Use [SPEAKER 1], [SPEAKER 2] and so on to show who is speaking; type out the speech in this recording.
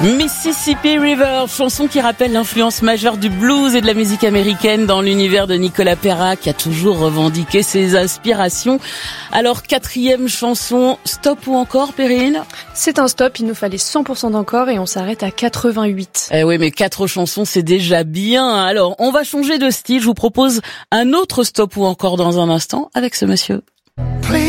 [SPEAKER 1] Mississippi River, chanson qui rappelle l'influence majeure du blues et de la musique américaine dans l'univers de Nicolas Perrat, qui a toujours revendiqué ses aspirations. Alors, 4e chanson, stop ou encore, Perrine ?
[SPEAKER 2] C'est un stop, il nous fallait 100% d'encore et on s'arrête à 88.
[SPEAKER 1] Eh oui, mais 4 chansons, c'est déjà bien. Alors, on va changer de style, je vous propose un autre stop ou encore dans un instant avec ce monsieur.